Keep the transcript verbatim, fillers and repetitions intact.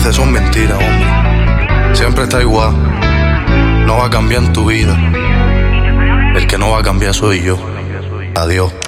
veces son mentiras, hombre. Siempre está igual, no va a cambiar en tu vida. El que no va a cambiar soy yo. Adiós.